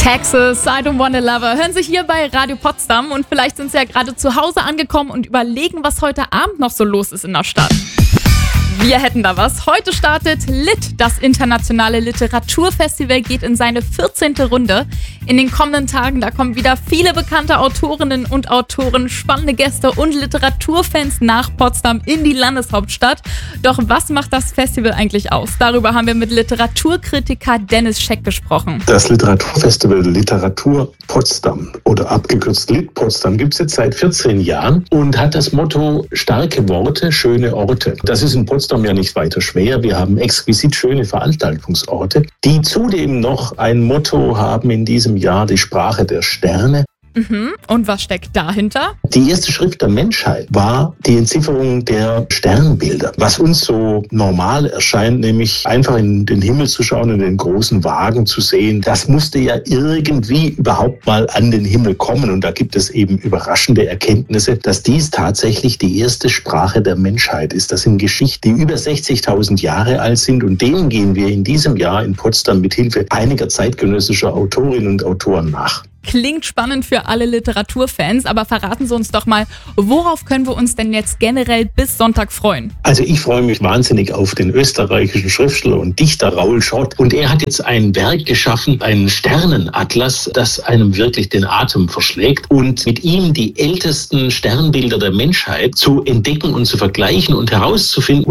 Texas, I Don't Wanna Lover hören Sie hier bei Radio Potsdam und vielleicht sind Sie ja gerade zu Hause angekommen und überlegen, was heute Abend noch so los ist in der Stadt. Wir hätten da was. Heute startet LIT, das internationale Literaturfestival, geht in seine 14. Runde. In den kommenden Tagen, da kommen wieder viele bekannte Autorinnen und Autoren, spannende Gäste und Literaturfans nach Potsdam in die Landeshauptstadt. Doch was macht das Festival eigentlich aus? Darüber haben wir mit Literaturkritiker Dennis Scheck gesprochen. Das Literaturfestival Literatur Potsdam oder abgekürzt LIT Potsdam gibt es jetzt seit 14 Jahren und hat das Motto starke Worte, schöne Orte. Das ist in Potsdam ja nicht weiter schwer. Wir haben exquisit schöne Veranstaltungsorte, die zudem noch ein Motto haben in diesem Jahr, die Sprache der Sterne. Und was steckt dahinter? Die erste Schrift der Menschheit war die Entzifferung der Sternbilder. Was uns so normal erscheint, nämlich einfach in den Himmel zu schauen und den großen Wagen zu sehen, das musste ja irgendwie überhaupt mal an den Himmel kommen. Und da gibt es eben überraschende Erkenntnisse, dass dies tatsächlich die erste Sprache der Menschheit ist. Das sind Geschichten, die über 60.000 Jahre alt sind. Und denen gehen wir in diesem Jahr in Potsdam mit Hilfe einiger zeitgenössischer Autorinnen und Autoren nach. Klingt spannend für alle Literaturfans, aber verraten Sie uns doch mal, worauf können wir uns denn jetzt generell bis Sonntag freuen? Also ich freue mich wahnsinnig auf den österreichischen Schriftsteller und Dichter Raoul Schott. Und er hat jetzt ein Werk geschaffen, einen Sternenatlas, das einem wirklich den Atem verschlägt. Und mit ihm die ältesten Sternbilder der Menschheit zu entdecken und zu vergleichen und herauszufinden,